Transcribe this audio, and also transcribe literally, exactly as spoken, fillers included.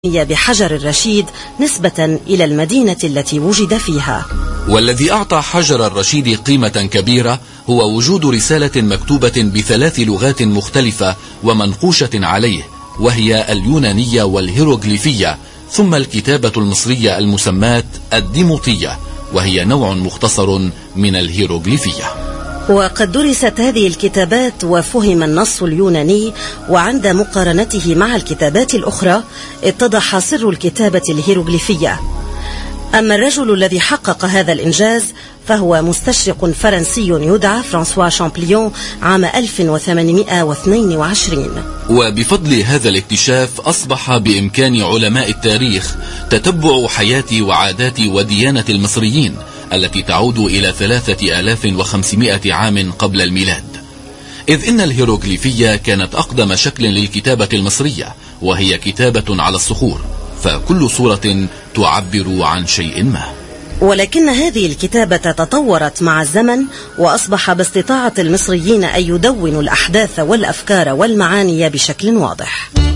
بحجر الرشيد نسبة إلى المدينة التي وجد فيها. والذي أعطى حجر الرشيد قيمة كبيرة هو وجود رسالة مكتوبة بثلاث لغات مختلفة ومنقوشة عليه، وهي اليونانية والهيروغليفية، ثم الكتابة المصرية المسماة الديموطية، وهي نوع مختصر من الهيروغليفية. وقد درست هذه الكتابات وفهم النص اليوناني، وعند مقارنته مع الكتابات الأخرى اتضح سر الكتابة الهيروغليفية. أما الرجل الذي حقق هذا الإنجاز فهو مستشرق فرنسي يدعى فرانسوا شامبليون عام ألف وثمانمائة واثنين وعشرين. وبفضل هذا الاكتشاف أصبح بإمكان علماء التاريخ تتبع حياة وعادات وديانة المصريين التي تعود إلى ثلاثة آلاف وخمسمائة عام قبل الميلاد، إذ إن الهيروغليفية كانت أقدم شكل للكتابة المصرية، وهي كتابة على الصخور، فكل صورة تعبر عن شيء ما. ولكن هذه الكتابة تطورت مع الزمن، وأصبح باستطاعة المصريين أن يدونوا الأحداث والأفكار والمعاني بشكل واضح.